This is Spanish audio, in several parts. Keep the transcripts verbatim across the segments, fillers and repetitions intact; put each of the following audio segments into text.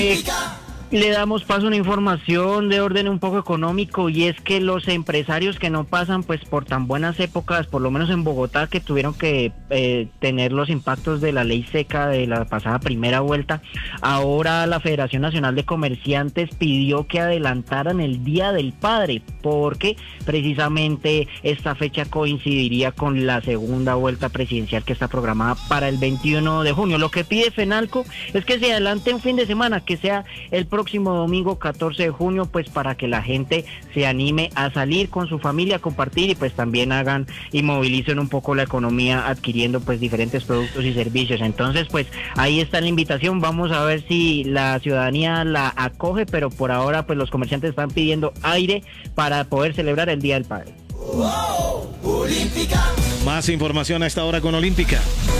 Eh, Le damos paso a una información de orden un poco económico, y es que los empresarios que no pasan pues por tan buenas épocas, por lo menos en Bogotá, que tuvieron que eh, tener los impactos de la ley seca de la pasada primera vuelta, ahora la Federación Nacional de Comerciantes pidió que adelantaran el Día del Padre, porque precisamente esta fecha coincidiría con la segunda vuelta presidencial que está programada para el veintiuno de junio. Lo que pide FENALCO es que se adelante un fin de semana, que sea el próximo domingo catorce de junio, pues para que la gente se anime a salir con su familia, a compartir, y pues también hagan y movilicen un poco la economía adquiriendo pues diferentes productos y servicios. Entonces pues ahí está la invitación, vamos a ver si la ciudadanía la acoge, pero por ahora pues los comerciantes están pidiendo aire para poder celebrar el Día del Padre. Wow, Olímpica. Más información a esta hora con Olímpica.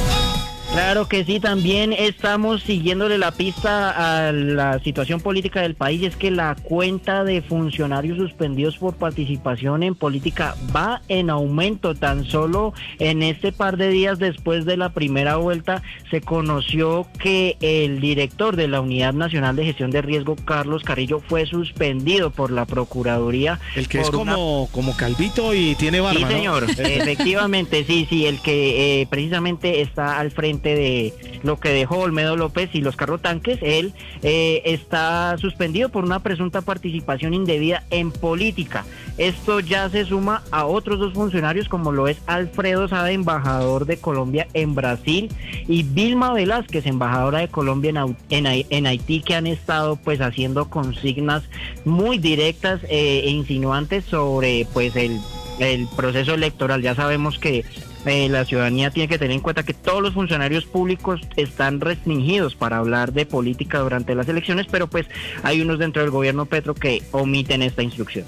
Claro que sí, también estamos siguiéndole la pista a la situación política del país. Es que la cuenta de funcionarios suspendidos por participación en política va en aumento. Tan solo en este par de días después de la primera vuelta se conoció que el director de la Unidad Nacional de Gestión de Riesgo, Carlos Carrillo, fue suspendido por la Procuraduría. El que es como, una... como calvito y tiene barba, Sí, ¿no? señor, efectivamente, sí, sí, el que eh, precisamente está al frente de lo que dejó Olmedo López y los carrotanques. Él eh, está suspendido por una presunta participación indebida en política. Esto ya se suma a otros dos funcionarios, como lo es Alfredo Sade, embajador de Colombia en Brasil, y Vilma Velázquez, embajadora de Colombia en, en, en Haití, que han estado pues haciendo consignas muy directas eh, e insinuantes sobre pues el, el proceso electoral. Ya sabemos que Eh, la ciudadanía tiene que tener en cuenta que todos los funcionarios públicos están restringidos para hablar de política durante las elecciones, pero pues hay unos dentro del gobierno Petro que omiten esta instrucción.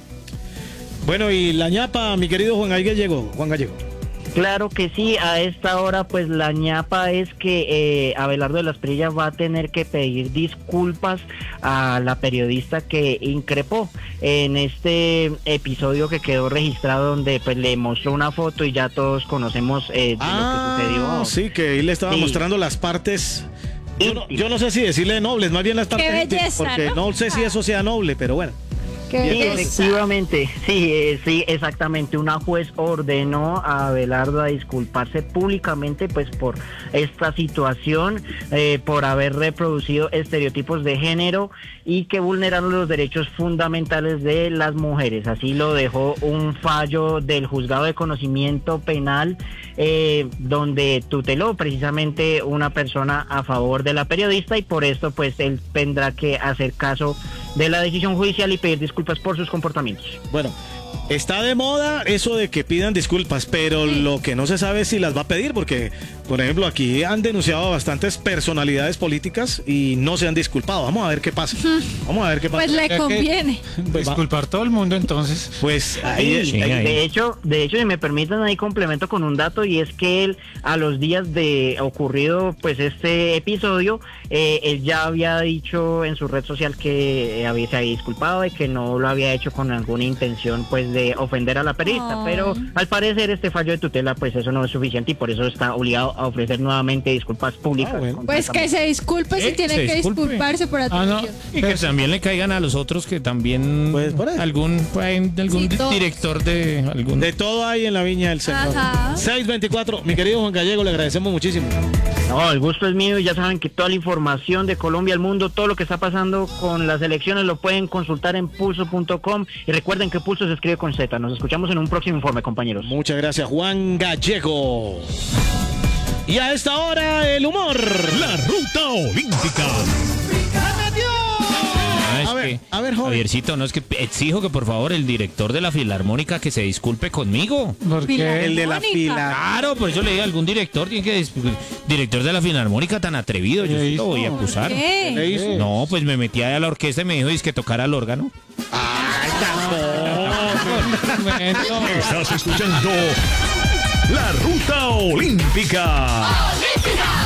Bueno, y la ñapa, mi querido Juan Gallego, Juan Gallego. Claro que sí, a esta hora pues la ñapa es que eh, Abelardo de las Prillas va a tener que pedir disculpas a la periodista que increpó en este episodio que quedó registrado, donde pues le mostró una foto y ya todos conocemos eh, de ah, lo que sucedió. Sí, que él le estaba sí. mostrando las partes. Yo no, yo no sé si decirle nobles, más bien las partes. Qué belleza, porque ¿no? no sé si eso sea noble, pero bueno. Sí, efectivamente, sí, eh, sí, exactamente. Una juez ordenó a Abelardo a disculparse públicamente pues por esta situación, eh, por haber reproducido estereotipos de género y que vulneraron los derechos fundamentales de las mujeres. Así lo dejó un fallo del Juzgado de Conocimiento Penal, eh, donde tuteló precisamente una persona a favor de la periodista, y por esto pues él tendrá que hacer caso de la decisión judicial y pedir disculpas por sus comportamientos. Bueno, está de moda eso de que pidan disculpas, pero sí. Lo que no se sabe es si las va a pedir, porque, por ejemplo, aquí han denunciado a bastantes personalidades políticas y no se han disculpado. Vamos a ver qué pasa. Vamos a ver qué pasa. Pues le conviene. Pues disculpar todo el mundo, entonces. Pues ahí, sí, ahí. De hecho, de hecho, si me permiten, ahí complemento con un dato, y es que él, a los días de ocurrido pues este episodio, eh, él ya había dicho en su red social que había, se había disculpado y que no lo había hecho con alguna intención pues de ofender a la periodista, oh. pero al parecer este fallo de tutela pues eso no es suficiente, y por eso está obligado a ofrecer nuevamente disculpas públicas. Ah, bueno. Pues que se disculpe si eh, tiene que disculpe. disculparse por atención. Ah, no. Y que también le caigan a los otros que también pues, algún pues, algún sí, director de algún de todo hay en la viña del Señor. seis veinticuatro, mi querido Juan Gallego, le agradecemos muchísimo. No, el gusto es mío, y ya saben que toda la información de Colombia al mundo, todo lo que está pasando con las elecciones lo pueden consultar en pulso punto com, y recuerden que Pulso se escribe con Z. Nos escuchamos en un próximo informe, compañeros. Muchas gracias, Juan Gallego. Y a esta hora, el humor. La ruta olímpica. Es a ver, que, a ver, joven. Javiercito, no es que exijo que por favor el director de la Filarmónica que se disculpe conmigo. ¿Por qué? El de la fila. Claro, por eso le digo, algún director tiene que director de la Filarmónica tan atrevido, yo sí lo voy a acusar. ¿Qué? ¿Qué hizo? No, pues me metí a la orquesta y me dijo que tocara el órgano. Ay, tampoco. Estás escuchando La Ruta Olímpica. ¡Olímpica!